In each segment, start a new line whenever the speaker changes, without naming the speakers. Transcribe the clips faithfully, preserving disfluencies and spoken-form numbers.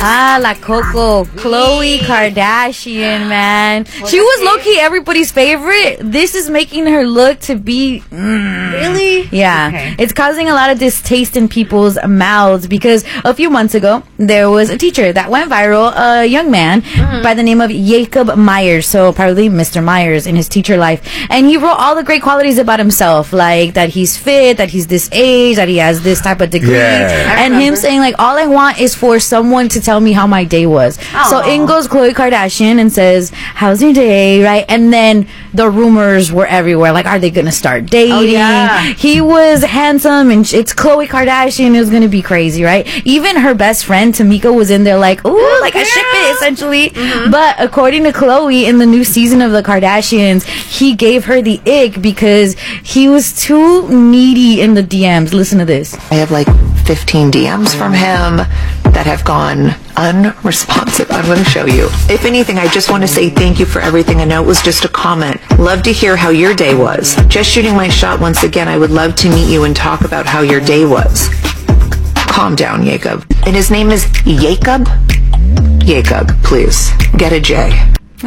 Ah, La Coco. Khloe Kardashian, man. She was low-key everybody's favorite. This is making her look to be... Mm,
really?
Yeah.
Okay.
It's causing a lot of distaste in people's mouths because a few months ago, there was a teacher that went viral, a young man mm-hmm. by the name of Jacob Myers. So probably Mister Myers in his teacher life. And he wrote all the great qualities about himself, like that he's fit, that he's this age, that he has this type of degree.
Yeah.
And him saying, like, all I want is for someone to tell me how my day was. Aww. So in goes Khloe Kardashian and says, how's your day, right? And then the rumors were everywhere. Like, are they going to start dating?
Oh, yeah.
He was handsome, and it's Khloe Kardashian. It was going to be crazy, right? Even her best friend, Tamika, was in there like, ooh, like a ship it, essentially. Mm-hmm. But according to Khloe, in the new season of the Kardashians, he gave her the ick because he was too needy in the D Ms. Listen to this.
I have like fifteen D Ms from him that have gone unresponsive. I'm going to show you. If anything, I just want to say thank you for everything. I know it was just a comment. Love to hear how your day was. Just shooting my shot once again. I would love to meet you and talk about how your day was. Calm down, Jacob. And his name is Jacob? Jacob, please. Get a J.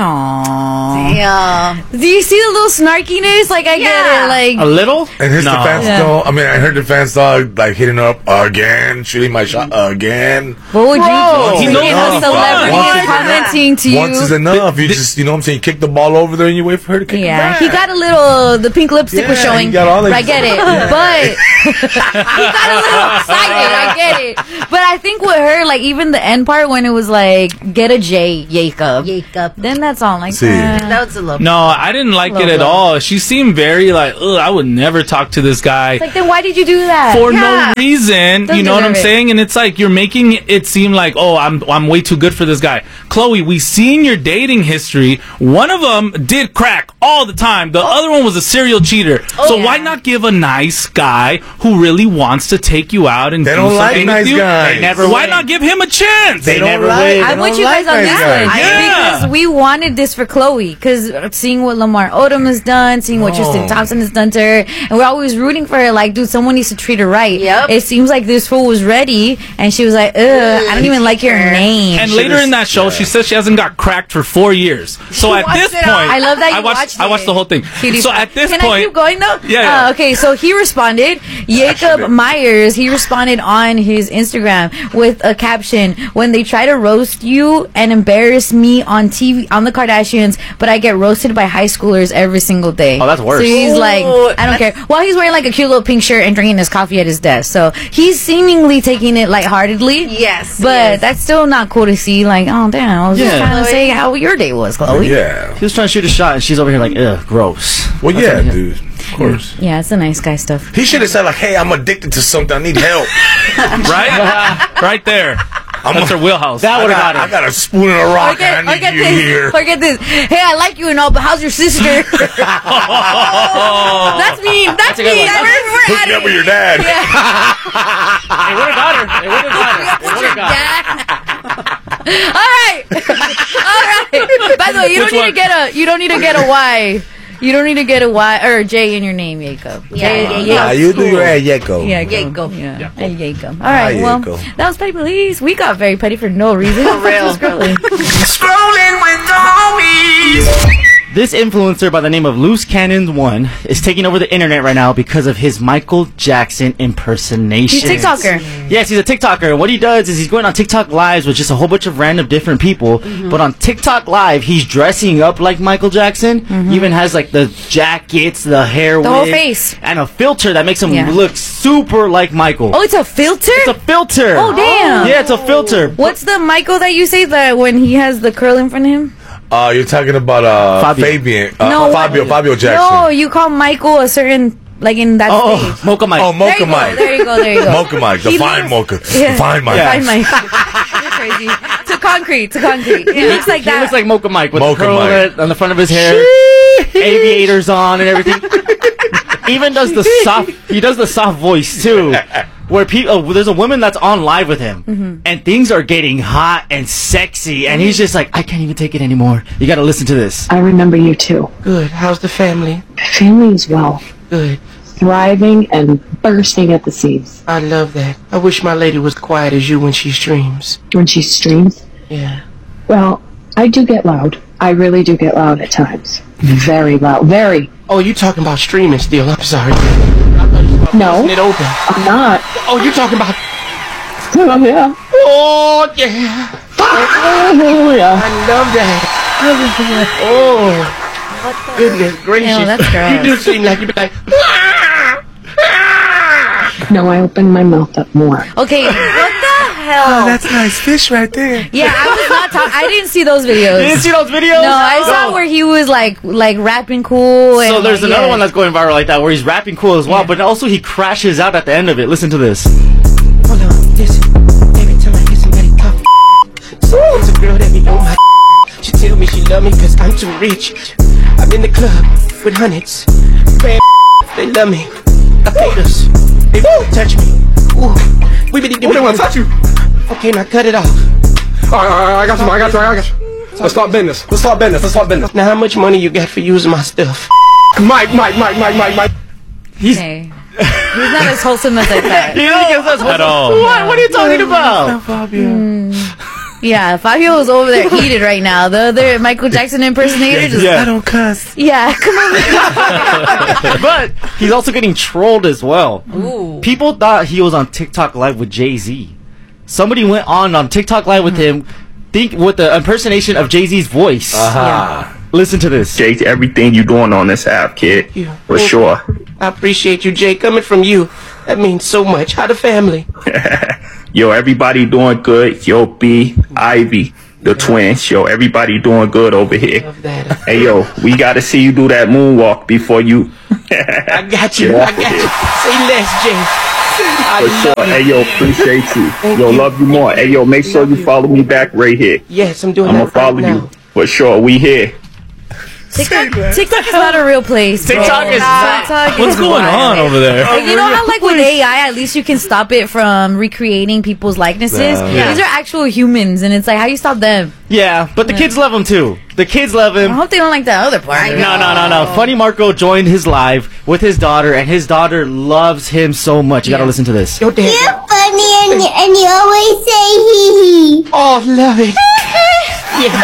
Aww.
Yeah.
Do you see the little snarkiness? Like, I
Yeah.
get it. Like,
A little?
And his
No.
defense,
Yeah.
though, I mean, I heard defense dog like hitting her up again, shooting my shot again.
what would
Bro,
you
he
do?
knows
If
how
a
to
celebrity
fuck.
is commenting to you.
Once is enough. You just, you know what I'm saying, kick the ball over there and you wait for her to kick it
Yeah,
back.
he got a little, the pink lipstick was
Yeah,
showing.
he got all that-
I get it. But he got a little excited. I get it. But I think with her, like, even the end part when it was like, get a J, Jacob.
Jacob.
Then that's all. Like,
See.
eh.
That was a little.
No, I didn't like it at
Low, low.
all. She seemed very like, ugh, I would never talk to this guy.
It's like, then why did you do that?
For
Yeah.
no reason,
Don't
you know what I'm
deserve it.
saying? And it's like you're making it seem like, oh, I'm I'm way too good for this guy. Khloe, we seen your dating history. One of them did crack all the time. The other one was a serial cheater. so
yeah.
why not give a nice guy who really wants to take you out and
They
do
don't like
something
nice
with you?
guys.
They never
Why
win.
not give him a chance?
They don't
never
like.
win.
they
I'm with
don't
you
like
guys on
nice
this
guys.
one.
Yeah.
Because we wanted this for Khloe. Because seeing what Lamar Odom has done, seeing what
No.
Tristan Thompson has done to her, and we're always rooting for her. Like, dude, someone needs to treat her right.
Yep.
It seems like this fool was ready, and she was like, ugh, I don't even like your name.
And later in that show,
yeah.
she says she hasn't got cracked for four years. So
She
at
watched
this
it
point,
all.
I love that you
I watched.
watched
I watched
it.
the whole thing.
Cutie
So
pie.
at this
Can
point,
I keep going though?
Yeah, yeah.
Uh, okay, so he responded. Jacob Myers. He responded on his Instagram with a caption: "When they try to roast you and embarrass me on T V on the Kardashians, but I get roasted by high schoolers every single day."
Oh, that's worse.
So he's
Ooh,
like, I don't care. Well, he's wearing like a cute little pink shirt and drinking his coffee at his desk, so he's seemingly taking it lightheartedly.
Yes,
but
yes.
that's still not cool to see. Like, oh damn, I was just
Yeah.
trying to say how your day was, Khloe.
Yeah.
He was trying to shoot a shot, and she's over here like, ugh, gross.
Well,
That's
yeah,
what-
dude. Of course.
Yeah, it's the nice guy stuff.
He should have said like, "Hey, I'm addicted to something. I need help."
right, right there.
I'm
That's
a-
her wheelhouse.
That
I
would've
got,
got
I
him.
got a spoon and a rock,
Look at,
and I
look
need
at
you
this.
here.
Look at this. Hey, I like you and all, but how's your sister? That's me. That's
a good
me.
one.
We're, we're
Hook
at
me up
it.
with your dad.
They would have got her. They would have got her. They
What's
would
your
have got her.
dad? All right. All right. By the way, you
Which
don't need
one?
to get a. You don't need to get a Y. You don't need to get a Y or a J in your name, Jacob.
Yeah,
J-
yeah,
Yeah,
yeah.
you do your head, Yeko.
Yeah,
Jacob.
Yeah,
Yeah.
Hey, Jacob. All right.
Hi,
Well,
Jacob.
that was petty police. We got very petty for no reason. For
real.
Scrolling.
Scrolling with the homies.
This influencer by the name of Loose Cannon One is taking over the internet right now because of his Michael Jackson impersonation.
He's a TikToker.
Yes, he's a TikToker. What he does is he's going on TikTok lives with just a whole bunch of random different people.
Mm-hmm.
But on TikTok live, he's dressing up like Michael Jackson.
Mm-hmm.
He even has like the jackets, the hair,
The whole
wig,
face.
and a filter that makes him
Yeah.
look super like Michael.
Oh, it's a filter.
It's a filter.
Oh, damn.
Yeah, it's a filter.
What's the Michael that you say that when he has the curl in front of him?
Uh, you're talking about uh,
Fabio.
Fabian, uh,
No,
Fabio,
what-
Fabio Jackson.
No, you call Michael a certain like in that
Oh,
stage.
oh, Mocha Mike.
Oh,
There
Mocha
you go,
Mike.
There you go. There you go.
Mocha Mike, the
He
fine
looks-
Mocha,
Yeah.
the fine Mike.
Yeah.
Fine Mike. You're crazy. To concrete. To concrete. He looks like
He
that.
looks like Mocha Mike with
Mocha
the curl
Mike.
on the front of his hair, aviators on and everything. Even does the soft. He does the soft voice too, where people. Oh, there's a woman that's on live with him,
Mm-hmm.
and things are getting hot and sexy, and he's just like, I can't even take it anymore. You got to listen to this.
I remember you too.
Good. How's the family?
My family is well.
Good.
thriving and bursting at the seams.
I love that. I wish my lady was quiet as you when she streams.
When she streams?
Yeah.
Well, I do get loud. I really do get loud at times. Very loud. Very.
Oh, you talking about streaming still? I'm sorry.
No.
Isn't it open?
I'm not.
Oh, you talking about...
Oh, yeah.
Oh, yeah.
Oh, yeah.
I love that. Oh. Goodness gracious.
Ew, that's gross.
You do seem like you'd be like...
No, I open my mouth up more.
Okay, what the hell?
Oh, that's nice fish right there.
Yeah, I was not talking. I didn't see those videos.
You didn't see those videos?
No, I saw where he was like, like rapping cool. And
So there's
like,
another
yeah.
one that's going viral like that, where he's rapping cool as well,
Yeah.
but also he crashes out at the end of it. Listen to this.
Hold on, listen. Every time I get somebody talk, so there's a girl that be on my she tell me she love me cause I'm too rich. I'm in the club with hundreds. Bad they love me. I haters. They won't touch me. Ooh. We really do.
They want to touch you.
Okay, now cut it off.
All right, all right, I got you, I got you, I got you. Let's start business. Let's start business. Let's start business.
Now how much money you got for using my stuff?
Mike, Mike, Mike, Mike, Mike, Mike.
He's
Okay. He's not as wholesome as I thought.
He really gets us
At all.
What? What are you talking about?
Yeah, Fabio is over there heated right now. The other Michael Jackson impersonator just.
Yeah.
I don't cuss.
Yeah, come on.
But he's also getting trolled as well.
Ooh.
People thought he was on TikTok Live with Jay-Z. Somebody went on on TikTok Live with him, think with the impersonation of Jay-Z's voice.
Uh-huh.
Listen to this.
Jay, to everything you doing on this app, kid.
Yeah.
For sure.
I appreciate you, Jay. Coming from you, that means so much. How the family?
Yo, everybody doing good. Yo, B, Ivy, the twins. Yo, everybody doing good over here.
Love that.
Hey, yo, we gotta see you do that moonwalk before you.
I got you. I got you. Say less, Jay. I
For
love
sure.
you.
Hey, yo, appreciate you.
Thank
Yo,
you.
love you more. Hey, yo, make sure you follow me back right here.
Yes, I'm doing
I'm
that
gonna
right
follow
now.
you. For sure, we here.
TikTok, TikTok is not a real place. Bro.
TikTok is not-
TikTok
What's
is
going
wild.
on over there?
Like, you know how, like, with A I, at least you can stop it from recreating people's likenesses?
Yeah.
These are actual humans, and it's like, how you stop them?
Yeah, but the kids love him too. The kids love
I
him.
hope they don't like the other part.
No, no, no, no. Funny Marco joined his live with his daughter, and his daughter loves him so much. You gotta
Yeah.
listen to this.
Your dad.
You're funny and you, and you always say hee hee.
Oh, love it. Yeah.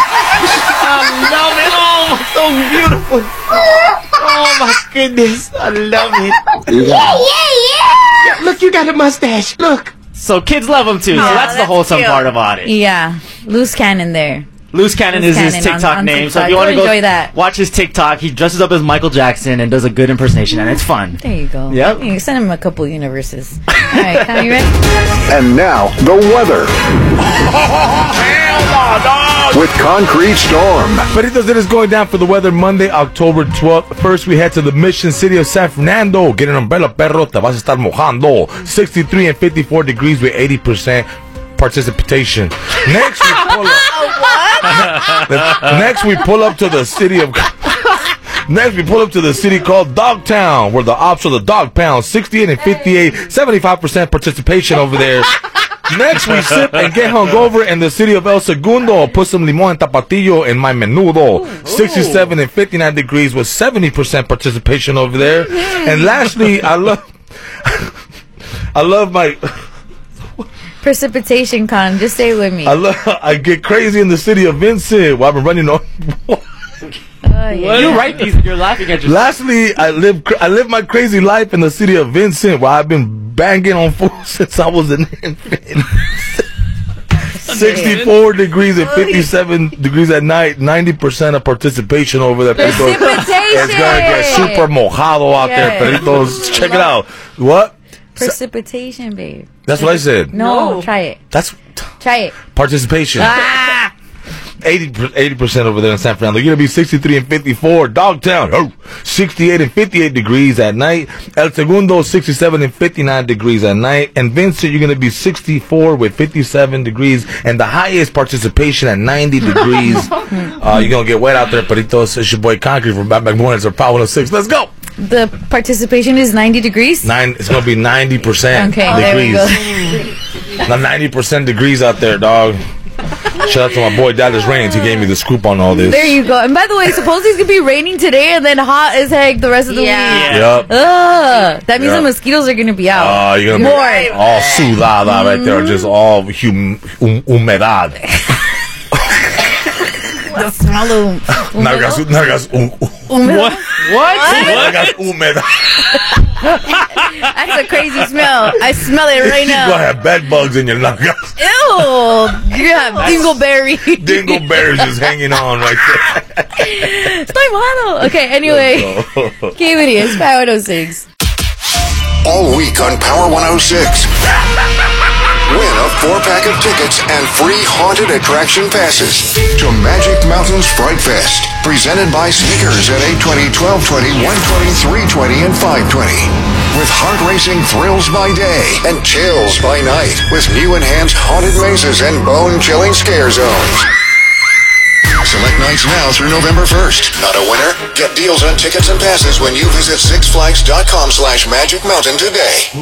I love it. Oh, so beautiful. Oh my goodness. I love it.
Yeah, yeah, yeah.
Look, you got a mustache. Look.
So kids love him too. so that's, the
that's
wholesome
cute.
part about it.
Yeah, loose cannon there.
Loose Cannon
Loose
is his
Cannon on-
TikTok
on
name. So
TikTok.
if you want to
Go
go
enjoy that.
watch his TikTok, he dresses up as Michael Jackson and does a good impersonation, and it's fun.
There you go.
Yep.
You send him a couple universes. All right, Kyle, you ready?
And now, the weather. With Concrete Storm.
Peritos, it is going down for the weather Monday, October twelfth. First, we head to the Mission City of San Fernando. Get an umbrella, perro. Te vas a estar mojando. sixty-three and fifty-four degrees with eighty percent participation. Next, we pull up. Next, we pull up to the city of. Next, we pull up to the city called Dogtown, where the ops are the dog pound. sixty-eight and fifty-eight, seventy-five percent participation over there. Next, we sip and get hungover in the city of El Segundo. Put some limon and tapatio in my menudo. sixty-seven and fifty-nine degrees with seventy percent participation over there. And lastly, I love, I love my,
Precipitation con. Just stay with me.
I love, I get crazy in the city of Vincent. Well, I've been running on.
Oh, yeah.
You write these and you're laughing at yourself.
Lastly, I live, cra- I live my crazy life in the city of Vincent, where I've been banging on fools since I was an infant. sixty-four degrees and fifty-seven degrees at night. ninety percent of participation over there. Peritos.
Precipitation.
It's gonna get super mojado out
Yeah.
there, Peritos. Check it out. What?
Precipitation, babe.
That's what I said.
No, try it.
That's
Try it.
participation.
Ah!
eighty percent over there in San Fernando. You're going to be sixty-three and fifty-four. Dogtown, oh, sixty-eight and fifty-eight degrees at night. El Segundo, sixty-seven and fifty-nine degrees at night. And Vincent, you're going to be sixty-four with fifty-seven degrees. And the highest participation at ninety degrees. uh, you're going to get wet out there, Peritos. It's your boy Concrete from Back Back Mornings or Power one oh six. Let's go.
The participation is ninety degrees?
Nine. It's going to be ninety percent
Okay, there we
degrees.
go.
Now ninety percent degrees out there, dog. Shout out to my boy Dallas Reigns. He gave me the scoop on all this.
There you go. And by the way, supposedly it's gonna be raining today and then hot as heck the rest of the
Yeah.
week.
Yep.
Ugh. That means
Yep.
the mosquitoes are gonna be out.
Oh, you're gonna
More.
be all sudada right there, just all hum- hum- humedad.
The smell of
Nalgas, nalgas, um,
What? What?
nalgas humedad.
That's a crazy smell. I smell it right
You're
now.
gonna have bed bugs in your nalgas.
Ew. You have dingleberry.
Dingleberries just hanging on right there.
Estoy malo. Okay, anyway. K V D, it's Power one oh six.
All week on Power one oh six. Win a four-pack of tickets and free haunted attraction passes to Magic Mountain's Fright Fest. Presented by Sneakers at eight twenty, twelve twenty, one twenty, three twenty, and five twenty. With heart-racing thrills by day and chills by night. With new enhanced haunted mazes and bone-chilling scare zones. Select nights now through November first. Not a winner? Get deals on tickets and passes when you visit sixflags.com slash Magic Mountain today.